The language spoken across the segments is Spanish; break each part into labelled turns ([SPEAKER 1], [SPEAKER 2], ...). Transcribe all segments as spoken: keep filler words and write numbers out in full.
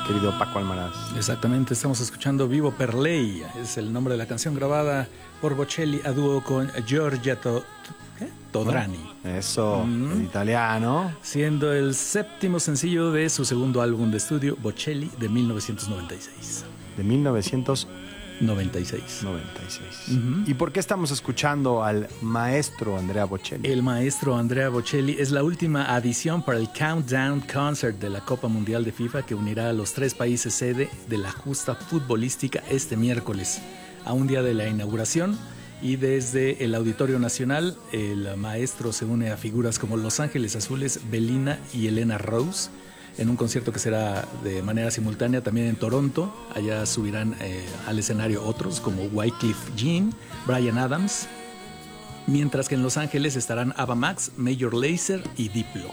[SPEAKER 1] querido Paco Almaraz.
[SPEAKER 2] Exactamente, estamos escuchando Vivo per Lei, es el nombre de la canción grabada por Bocelli a dúo con Giorgia To- ¿qué? Todrani.
[SPEAKER 1] Eso,
[SPEAKER 2] Mm.
[SPEAKER 1] en italiano.
[SPEAKER 2] Siendo el séptimo sencillo de su segundo álbum de estudio, Bocelli, de mil novecientos noventa y seis.
[SPEAKER 1] De mil novecientos
[SPEAKER 2] noventa y seis.
[SPEAKER 1] noventa y seis.
[SPEAKER 2] Uh-huh.
[SPEAKER 1] ¿Y por qué estamos escuchando al maestro Andrea Bocelli?
[SPEAKER 2] El maestro Andrea Bocelli es la última adición para el Countdown Concert de la Copa Mundial de FIFA que unirá a los tres países sede de la justa futbolística este miércoles, a un día de la inauguración. Y desde el Auditorio Nacional, el maestro se une a figuras como Los Ángeles Azules, Belinda y Elena Rose, en un concierto que será de manera simultánea también en Toronto. Allá subirán eh, al escenario otros como Wyclef Jean, Bryan Adams, mientras que en Los Ángeles estarán Ava Max, Major Lazer y Diplo.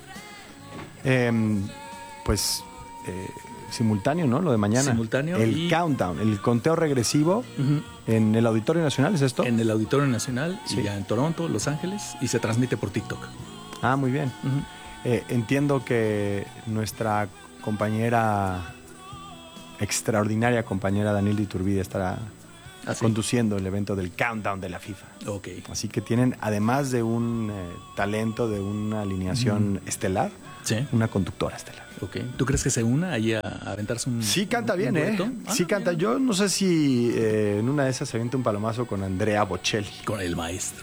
[SPEAKER 1] Eh, pues eh, simultáneo, ¿no? Lo de mañana.
[SPEAKER 2] Simultáneo.
[SPEAKER 1] El
[SPEAKER 2] y...
[SPEAKER 1] countdown, el conteo regresivo uh-huh. en el Auditorio Nacional, ¿es esto?
[SPEAKER 2] En el Auditorio Nacional, sí. Y ya en Toronto, Los Ángeles, y se transmite por TikTok.
[SPEAKER 1] Ah, muy bien.
[SPEAKER 2] Uh-huh.
[SPEAKER 1] Eh, entiendo que nuestra compañera, extraordinaria compañera Daniel Iturbide estará ¿Ah, sí? conduciendo el evento del Countdown de la FIFA.
[SPEAKER 2] Okay.
[SPEAKER 1] Así que tienen, además de un eh, talento, de una alineación uh-huh. estelar,
[SPEAKER 2] ¿sí?
[SPEAKER 1] Una conductora estelar.
[SPEAKER 2] Okay. ¿Tú crees que se una ahí a, a aventarse un
[SPEAKER 1] Sí canta
[SPEAKER 2] un,
[SPEAKER 1] bien,
[SPEAKER 2] un
[SPEAKER 1] ¿eh?
[SPEAKER 2] Ah,
[SPEAKER 1] sí canta. Bien. Yo no sé si eh, en una de esas se avienta un palomazo con Andrea Bocelli.
[SPEAKER 2] Con el maestro.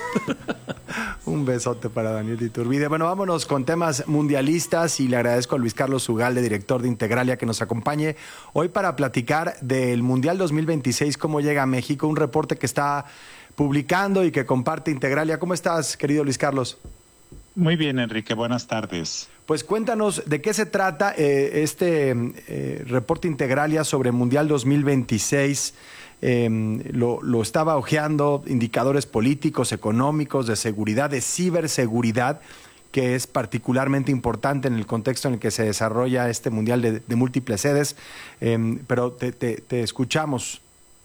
[SPEAKER 1] Un besote para Daniel Iturbide. Bueno, vámonos con temas mundialistas y le agradezco a Luis Carlos Ugalde, director de Integralia, que nos acompañe hoy para platicar del Mundial dos mil veintiséis, cómo llega a México, un reporte que está publicando y que comparte Integralia. ¿Cómo estás, querido Luis Carlos?
[SPEAKER 3] Muy bien, Enrique. Buenas tardes.
[SPEAKER 1] Pues cuéntanos de qué se trata eh, este eh, reporte Integralia sobre Mundial dos mil veintiséis. Eh, lo, lo estaba hojeando, indicadores políticos, económicos, de seguridad, de ciberseguridad, que es particularmente importante en el contexto en el que se desarrolla este Mundial de, de múltiples sedes. Eh, pero te, te, te escuchamos.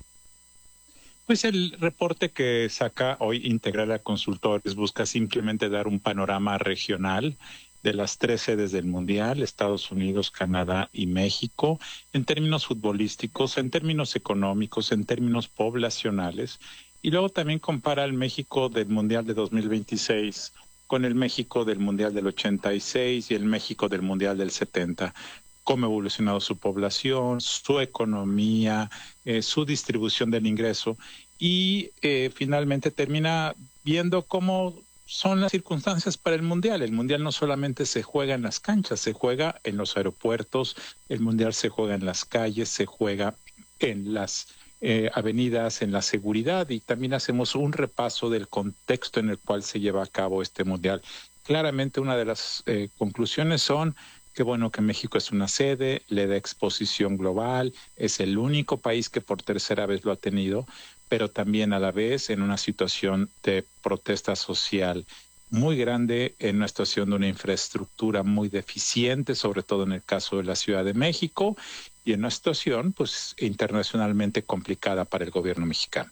[SPEAKER 3] Pues el reporte que saca hoy Integralia Consultores busca simplemente dar un panorama regional de las tres sedes del Mundial, Estados Unidos, Canadá y México, en términos futbolísticos, en términos económicos, en términos poblacionales, y luego también compara el México del Mundial de dos mil veintiséis con el México del Mundial del ochenta y seis y el México del Mundial del setenta. Cómo ha evolucionado su población, su economía, eh, su distribución del ingreso, y eh, finalmente termina viendo cómo son las circunstancias para el Mundial. El Mundial no solamente se juega en las canchas, se juega en los aeropuertos, el Mundial se juega en las calles, se juega en las eh, avenidas, en la seguridad, y también hacemos un repaso del contexto en el cual se lleva a cabo este Mundial. Claramente una de las eh, conclusiones son que bueno que México es una sede, le da exposición global, es el único país que por tercera vez lo ha tenido, pero también a la vez en una situación de protesta social muy grande, en una situación de una infraestructura muy deficiente, sobre todo en el caso de la Ciudad de México, y en una situación pues internacionalmente complicada para el gobierno mexicano.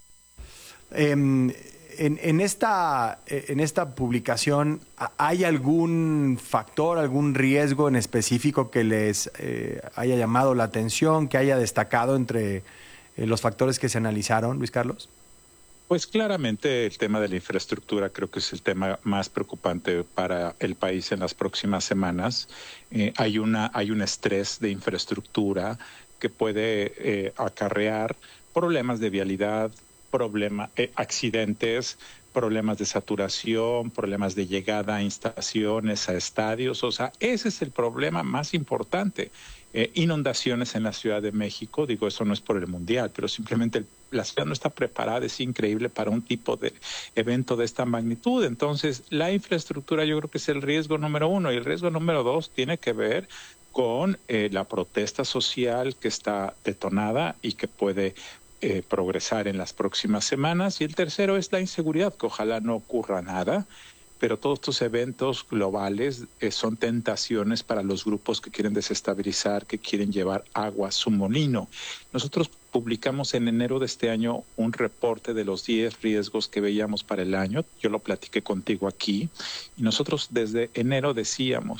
[SPEAKER 1] Eh, en, en, esta, en esta publicación, ¿hay algún factor, algún riesgo en específico que les eh, haya llamado la atención, que haya destacado entre los factores que se analizaron, Luis Carlos?
[SPEAKER 3] Pues claramente el tema de la infraestructura creo que es el tema más preocupante para el país en las próximas semanas. Eh, hay una hay un estrés de infraestructura que puede eh, acarrear problemas de vialidad, problema, eh, accidentes, problemas de saturación, problemas de llegada a instalaciones, a estadios. O sea, ese es el problema más importante. Eh, inundaciones en la Ciudad de México, digo, eso no es por el Mundial, pero simplemente el, la ciudad no está preparada, es increíble para un tipo de evento de esta magnitud. Entonces, la infraestructura yo creo que es el riesgo número uno, y el riesgo número dos tiene que ver con eh, la protesta social que está detonada y que puede eh, progresar en las próximas semanas, y el tercero es la inseguridad, que ojalá no ocurra nada, pero todos estos eventos globales eh, son tentaciones para los grupos que quieren desestabilizar, que quieren llevar agua a su molino. Nosotros publicamos en enero de este año un reporte de los diez riesgos que veíamos para el año. Yo lo platiqué contigo aquí, y nosotros desde enero decíamos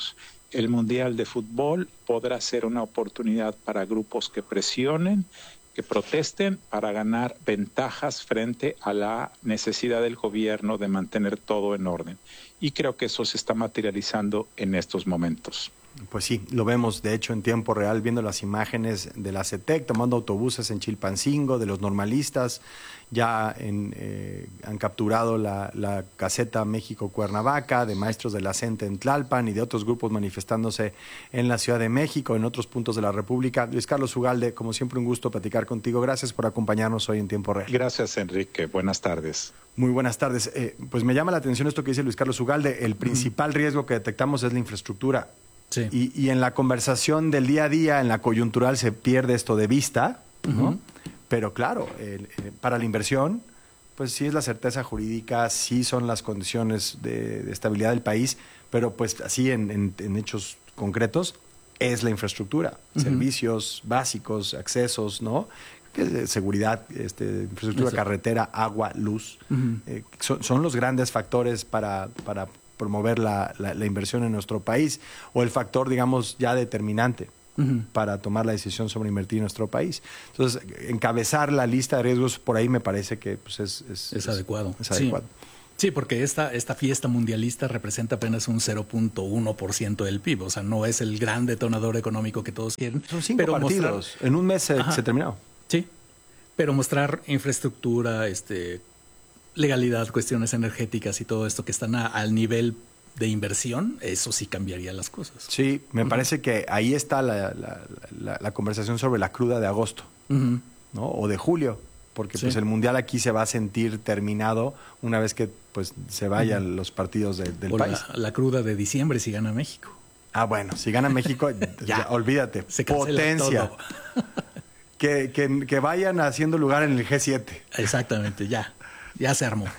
[SPEAKER 3] el Mundial de Fútbol podrá ser una oportunidad para grupos que presionen, que protesten para ganar ventajas frente a la necesidad del gobierno de mantener todo en orden. Y creo que eso se está materializando en estos momentos.
[SPEAKER 1] Pues sí, lo vemos de hecho en tiempo real, viendo las imágenes de la CETEC tomando autobuses en Chilpancingo, de los normalistas, ya en, eh, han capturado la, la caseta México-Cuernavaca, de maestros de la CENTE en Tlalpan y de otros grupos manifestándose en la Ciudad de México, en otros puntos de la República. Luis Carlos Ugalde, como siempre un gusto platicar contigo. Gracias por acompañarnos hoy en tiempo real.
[SPEAKER 3] Gracias, Enrique. Buenas tardes.
[SPEAKER 1] Muy buenas tardes. Eh, pues me llama la atención esto que dice Luis Carlos Ugalde. El principal riesgo que detectamos es la infraestructura.
[SPEAKER 2] Sí.
[SPEAKER 1] Y, y en la conversación del día a día, en la coyuntural, se pierde esto de vista, ¿no? Uh-huh. Pero claro, el, eh, para la inversión, pues sí es la certeza jurídica, sí son las condiciones de, de estabilidad del país, pero pues así en, en, en hechos concretos es la infraestructura, uh-huh. servicios básicos, accesos, ¿no? Seguridad, este, infraestructura, Eso. carretera, agua, luz, uh-huh. eh, son, son los grandes factores para... para promover la, la, la inversión en nuestro país, o el factor, digamos, ya determinante uh-huh. para tomar la decisión sobre invertir en nuestro país. Entonces, encabezar la lista de riesgos por ahí me parece que pues, es, es,
[SPEAKER 2] es, es adecuado.
[SPEAKER 1] Es adecuado.
[SPEAKER 2] Sí. sí, porque esta, esta fiesta mundialista representa apenas un cero punto uno por ciento del P I B, o sea, no es el gran detonador económico que todos quieren.
[SPEAKER 1] Son cinco pero partidos, mostrar... en un mes se, se terminó.
[SPEAKER 2] Sí, pero mostrar infraestructura, este... legalidad, cuestiones energéticas y todo esto que están a, al nivel de inversión, eso sí cambiaría las cosas.
[SPEAKER 1] Sí, me uh-huh. parece que ahí está la, la, la, la conversación sobre la cruda de agosto, uh-huh. ¿no? O de julio, porque sí. pues el Mundial aquí se va a sentir terminado una vez que pues se vayan uh-huh. los partidos de, del
[SPEAKER 2] o
[SPEAKER 1] país.
[SPEAKER 2] La, la cruda de diciembre si gana México.
[SPEAKER 1] Ah, bueno, si gana México, ya, ya olvídate,
[SPEAKER 2] se
[SPEAKER 1] potencia.
[SPEAKER 2] Todo.
[SPEAKER 1] que, que, que vayan haciendo lugar en el G siete.
[SPEAKER 2] Exactamente, ya. Ya se armó.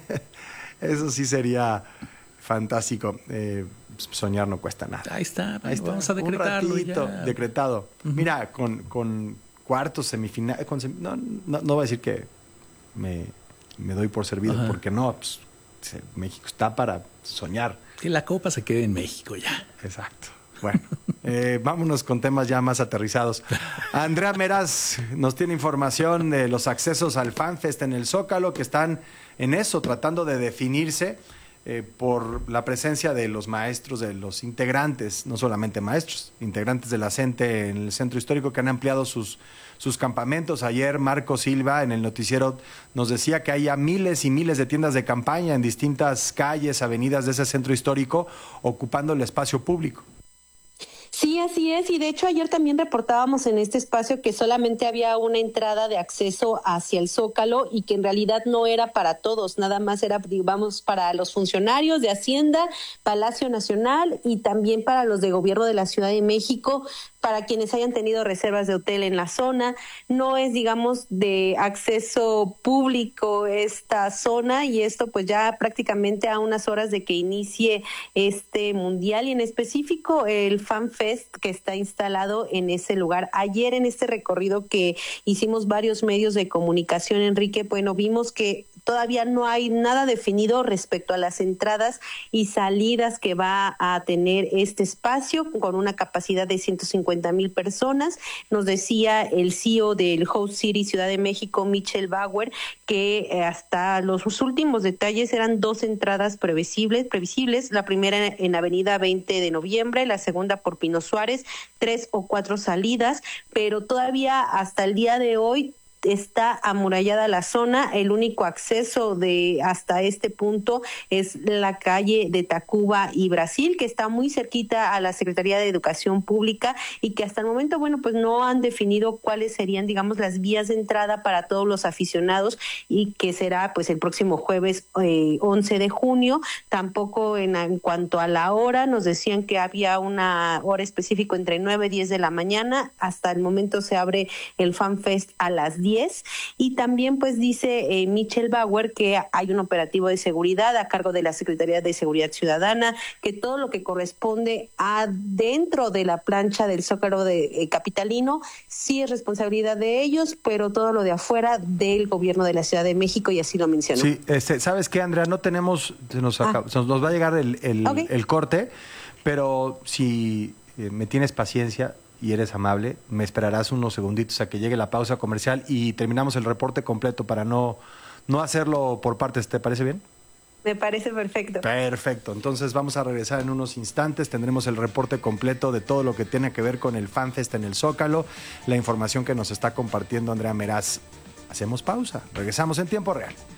[SPEAKER 1] Eso sí sería fantástico. Eh, soñar no cuesta nada.
[SPEAKER 2] Ahí está.
[SPEAKER 1] Ahí está.
[SPEAKER 2] Vamos a decretarlo.
[SPEAKER 1] Un ratito,
[SPEAKER 2] ya.
[SPEAKER 1] decretado. Uh-huh. Mira, con, con cuartos, semifinales... Sem no, no, no voy a decir que me, me doy por servido, uh-huh. porque no. Pues, México está para soñar.
[SPEAKER 2] Que la copa se quede en México ya.
[SPEAKER 1] Exacto. Bueno, eh, vámonos con temas ya más aterrizados. Andrea Meraz nos tiene información de los accesos al FanFest en el Zócalo, que están en eso, tratando de definirse eh, por la presencia de los maestros, de los integrantes, no solamente maestros, integrantes de la CENTE en el Centro Histórico, que han ampliado sus, sus campamentos. Ayer Marco Silva en el noticiero nos decía que hay miles y miles de tiendas de campaña en distintas calles, avenidas de ese Centro Histórico, ocupando el espacio público.
[SPEAKER 4] Sí, así es, y de hecho ayer también reportábamos en este espacio que solamente había una entrada de acceso hacia el Zócalo y que en realidad no era para todos, nada más era, digamos, para los funcionarios de Hacienda, Palacio Nacional y también para los de Gobierno de la Ciudad de México, para quienes hayan tenido reservas de hotel en la zona. No es, digamos, de acceso público esta zona, y esto pues ya prácticamente a unas horas de que inicie este mundial, y en específico el FanFest que está instalado en ese lugar. Ayer en este recorrido que hicimos varios medios de comunicación, Enrique, bueno, vimos que todavía no hay nada definido respecto a las entradas y salidas que va a tener este espacio, con una capacidad de ciento cincuenta mil personas. Nos decía el C E O del Host City Ciudad de México, Michel Bauer, que hasta los últimos detalles eran dos entradas previsibles, previsibles, la primera en Avenida veinte de noviembre, la segunda por Pino Suárez, tres o cuatro salidas, pero todavía hasta el día de hoy está amurallada la zona. El único acceso de hasta este punto es la calle de Tacuba y Brasil, que está muy cerquita a la Secretaría de Educación Pública, y que hasta el momento, bueno, pues no han definido cuáles serían, digamos, las vías de entrada para todos los aficionados, y que será pues el próximo jueves eh, once de junio. Tampoco en, en cuanto a la hora, nos decían que había una hora específica entre nueve y diez de la mañana. Hasta el momento se abre el FanFest a las diez. Y también pues dice eh, Michel Bauer que hay un operativo de seguridad a cargo de la Secretaría de Seguridad Ciudadana, que todo lo que corresponde a dentro de la plancha del Zócalo de eh, capitalino sí es responsabilidad de ellos, pero todo lo de afuera del gobierno de la Ciudad de México, y así lo mencionó.
[SPEAKER 1] Sí, este, ¿sabes qué, Andrea? No tenemos, se nos, acaba, ah. se nos va a llegar el, el, okay. el corte, pero si eh, me tienes paciencia y eres amable, me esperarás unos segunditos a que llegue la pausa comercial y terminamos el reporte completo para no, no hacerlo por partes. ¿Te parece bien?
[SPEAKER 4] Me parece perfecto.
[SPEAKER 1] Perfecto. Entonces vamos a regresar en unos instantes. Tendremos el reporte completo de todo lo que tiene que ver con el FanFest en el Zócalo, la información que nos está compartiendo Andrea Meraz. Hacemos pausa. Regresamos en tiempo real.